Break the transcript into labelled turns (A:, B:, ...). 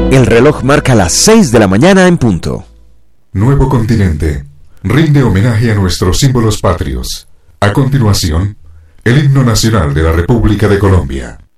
A: El reloj marca las 6 de la mañana en punto.
B: Nuevo Continente rinde homenaje a nuestros símbolos patrios. A continuación, el himno nacional de la República de Colombia.